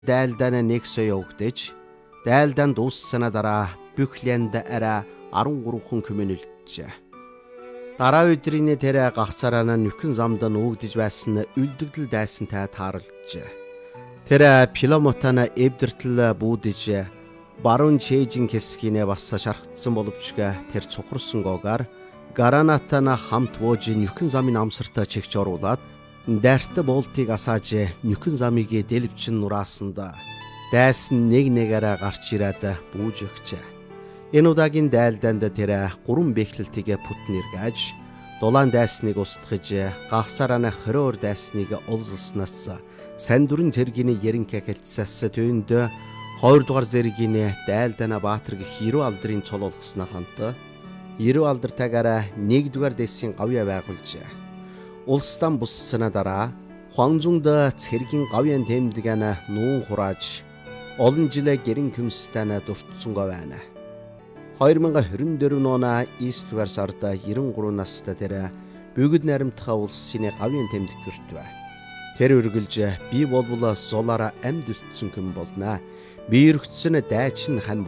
дайлдана нэг сөйөгдөж, дайлдан дууссана дараа бүхлэнд арай 13 күмэнэлжээ. Дараа өдрийн тэр гагцараана нөхөн замд нуугдж байсан үлдэгдэл дайсантай таарлжээ. Тэр Пиломотана эвдэртэл бүүдж баруун чэйжин хэсгийнэ бас шархтсан боловч тэр цухарсангooгаар Гаранатана хамт бууж нөхөн замын амсартаа чигч оруулаад дайрт болтыг асааж нөхөн замыг дэлвчин нураасанд дайсан нэг-нэгээрээ гарч ирээд бүүж өгчээ. Энэ удаагийн дайлданд тэр 3 бэхлэлтийг бүтэн эргэж, дулаан дайсныг устгаж, гагцараана 20 дайсныг олзолсноос сандүрэн зэргийн яринкэ хэлцээс төвөнд 2 дугаар зэргийн дайлдана Баатар гэх 90 алдрын цол олгосноо хамт 90 алдартайгаар 1 дугаар дэсийн гавья байгуулжээ. Улстан буссана дараа Хуанзунд цэргийн гавьян тэмдгэн нуун хурааж олон жилээ гэрэн хүмстэнэ дуртсангаа байна. 2024 оны 9 дугаар сард 93 настай тэр бүгд наримтхаа улсын гавьяан тэмдэг гэртвэ. Тэр үргэлж би болбол золоороо амьд үлдсэн хүн болно. Би өргөцсөн дайчин хан